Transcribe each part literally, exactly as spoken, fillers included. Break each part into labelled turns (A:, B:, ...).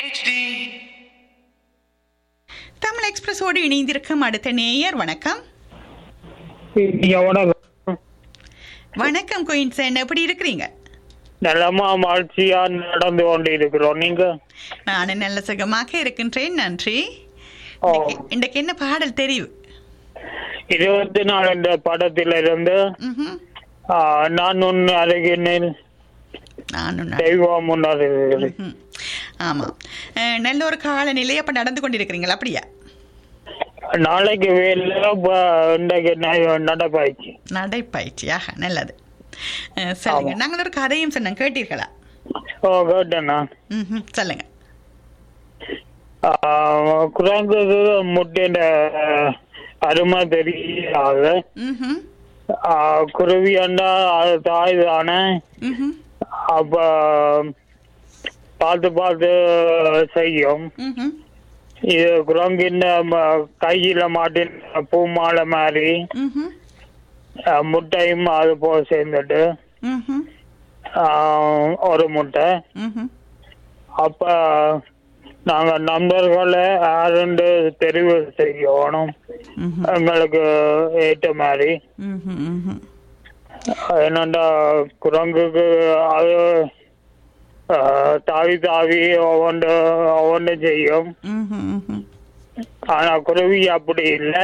A: தமிழ் எக்ஸ்பிரஸோடு இணைந்திருக்கும் அடுத்த நேயர். வணக்கம். வணக்கம் குயின்சன், எப்படி இருக்கிறீங்க?
B: நல்லமா மகிழ்ச்சியா நடந்து கொண்டு இருக்கிறோம். நீங்க?
A: நானும் நல்ல சுகமாக இருக்கின்றேன், நன்றி. இன்றைக்கு என்ன பாடல் தெரியும்?
B: இருபத்தி நாலு என்ற படத்திலிருந்து நான் உன் அருகினில் தெய்வம் முன்னாடி.
A: ஆமா, நல்ல ஒரு காலநிலை அப்ப நடந்து கொண்டிருக்கிறீங்களா? அப்படியா?
B: நாளைக்கு வேலை இன்றைக்கு நடைப்பயிற்சி.
A: நடைப்பயிற்சியாக, நல்லது. சொல்லுங்க. நாங்கள் ஒரு கதையும் சொன்னோம், கேட்டீர்களா?
B: ஓ, கேட்டேண்ணா.
A: ம், சொல்லுங்க.
B: குரங்குக்கு முட்டையில அருமை தெரியாது. குருவி அண்டா அது தாய் தானே. அப்ப பார்த்து பார்த்து செய்யும். இது குரங்கின் கையில மாட்டின பூ மாலை மாதிரி முட்டையும் அது போல சேர்ந்துட்டு ஒரு முட்டை. அப்ப நாங்க நண்பர்களை யாருண்டு தெரிவு செய்யணும் எங்களுக்கு ஏற்ற மாதிரி. என்னண்டா குரங்குக்கு அது தாவி தாவி ஒவ்வொன்று ஒவ்வொன்று செய்யும். ஆனா குருவி அப்படி இல்லை,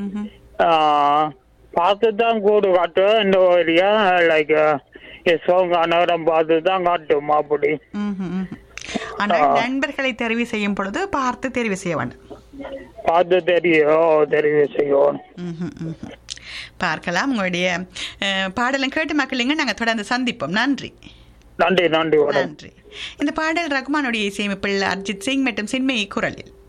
B: பார்த்துதான் கூடு காட்டும். இந்த ஏரியா லைக் சோங்க நேரம் பார்த்து தான் காட்டும். அப்படி
A: நண்பர்களை தெரிவு செய்யும் பொழுது பார்த்து தெரிவு செய்ய வேண்டும்.
B: பார்த்து தெரியும் தெரிவு செய்யணும்.
A: பார்க்கலாம். உங்களுடைய பாடலும் கேட்டு மக்களுங்க நாங்கள் தொடர்ந்து சந்திப்போம். நன்றி.
B: நன்றி நன்றி
A: நன்றி. இந்த பாடல் ரகுமானுடைய இசையமைப்பில் அர்ஜித் சிங் மற்றும் சின்மயி குரலில்.